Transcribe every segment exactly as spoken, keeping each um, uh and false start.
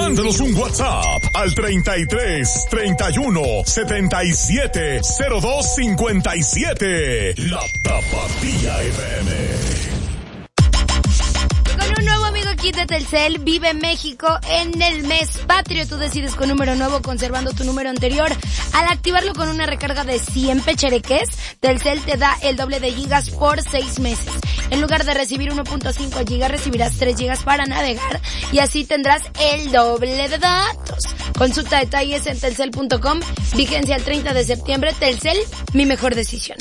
Mándanos un WhatsApp al treinta y tres, treinta y uno, setenta y siete, cero dos cincuenta y siete. La Tapatía F M. Con un nuevo amigo kit de Telcel, vive México en el mes patrio. Tú decides con número nuevo conservando tu número anterior. Al activarlo con una recarga de cien pechereques, Telcel te da el doble de gigas por seis meses. En lugar de recibir uno punto cinco gigas, recibirás tres gigas para navegar y así tendrás el doble de datos. Consulta detalles en telcel punto com. Vigencia el treinta de septiembre. Telcel, mi mejor decisión.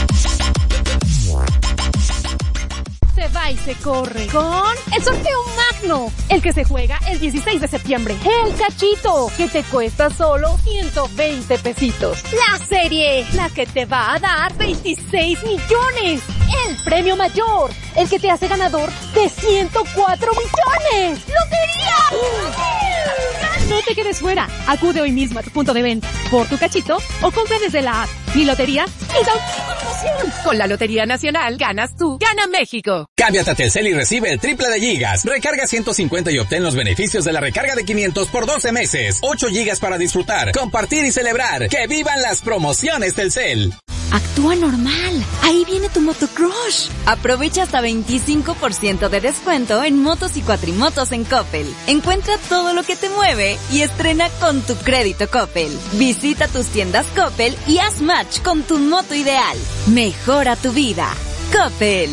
Se va y se corre con el sorteo magno, el que se juega el dieciséis de septiembre. El cachito, que te cuesta solo ciento veinte pesitos. La serie, la que te va a dar veintiséis millones. El premio mayor, el que te hace ganador de ciento cuatro millones. ¡Lotería! No te quedes fuera. Acude hoy mismo a tu punto de venta por tu cachito o compra desde la app. Mi lotería es autopromoción. Con la Lotería Nacional ganas tú, gana México. Cámbiate a Telcel y recibe el triple de gigas. Recarga ciento cincuenta y obtén los beneficios de la recarga de quinientos por doce meses. ocho gigas para disfrutar, compartir y celebrar. ¡Que vivan las promociones Telcel! Actúa normal. Ahí viene tu motocrush. Aprovecha hasta veinticinco por ciento de descuento en motos y cuatrimotos en Coppel. Encuentra todo lo que te mueve y estrena con tu crédito Coppel. Visita tus tiendas Coppel y haz match con tu moto ideal. Mejora tu vida. Coppel.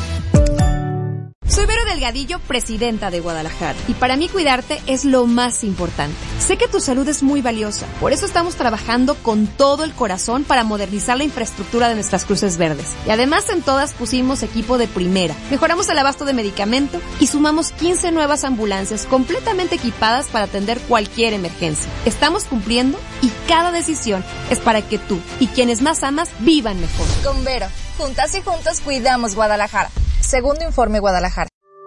Soy Vero Delgadillo, presidenta de Guadalajara, y para mí cuidarte es lo más importante. Sé que tu salud es muy valiosa, por eso estamos trabajando con todo el corazón para modernizar la infraestructura de nuestras cruces verdes. Y además en todas pusimos equipo de primera, mejoramos el abasto de medicamento y sumamos quince nuevas ambulancias completamente equipadas para atender cualquier emergencia. Estamos cumpliendo y cada decisión es para que tú y quienes más amas vivan mejor. Con Vero, juntas y juntos cuidamos Guadalajara. Segundo informe Guadalajara.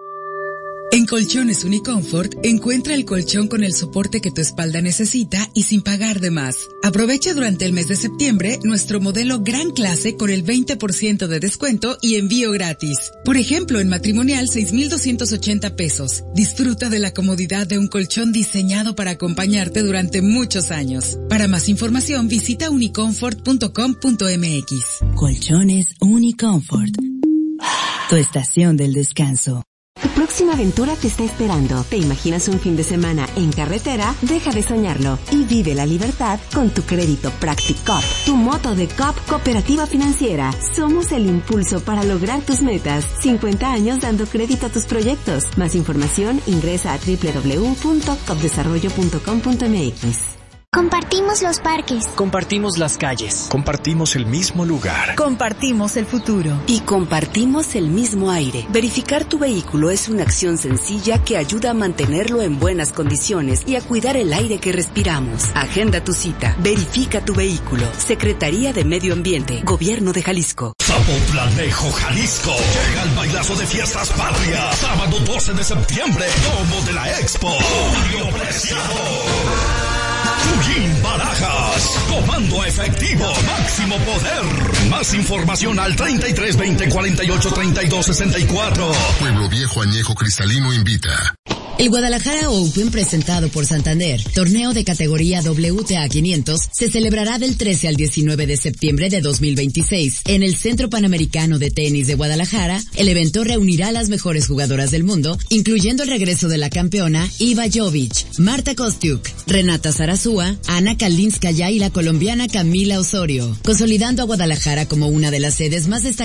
En Colchones Uniconfort, encuentra el colchón con el soporte que tu espalda necesita y sin pagar de más. Aprovecha durante el mes de septiembre nuestro modelo Gran Clase con el veinte por ciento de descuento y envío gratis. Por ejemplo, en matrimonial seis mil doscientos ochenta pesos. Disfruta de la comodidad de un colchón diseñado para acompañarte durante muchos años. Para más información, visita uniconfort punto com punto m x. Colchones Uniconfort. Tu estación del descanso. Tu próxima aventura te está esperando. ¿Te imaginas un fin de semana en carretera? Deja de soñarlo y vive la libertad con tu crédito Practicop, tu moto de C O P Cooperativa Financiera. Somos el impulso para lograr tus metas. cincuenta años dando crédito a tus proyectos. Más información ingresa a doble u doble u doble u punto cop desarrollo punto com punto m x. Compartimos los parques. Compartimos las calles. Compartimos el mismo lugar. Compartimos el futuro. Y compartimos el mismo aire. Verificar tu vehículo es una acción sencilla que ayuda a mantenerlo en buenas condiciones y a cuidar el aire que respiramos. Agenda tu cita. Verifica tu vehículo. Secretaría de Medio Ambiente. Gobierno de Jalisco. Zapotlanejo, Jalisco. Llega el bailazo de fiestas patrias. Sábado doce de septiembre. Domo de la Expo. Julio Preciado. Chuyín Barajas, comando efectivo, máximo poder. Más información al treinta y tres veinte cuarenta y ocho treinta y dos sesenta y cuatro. Pueblo Viejo Añejo Cristalino invita. El Guadalajara Open, presentado por Santander, torneo de categoría W T A quinientos, se celebrará del trece al diecinueve de septiembre de dos mil veintiséis en el Centro Panamericano de Tenis de Guadalajara. El evento reunirá a las mejores jugadoras del mundo, incluyendo el regreso de la campeona Iva Jovic, Marta Kostiuk, Renata Zarazúa, Ana Kalinskaya y la colombiana Camila Osorio, consolidando a Guadalajara como una de las sedes más destacadas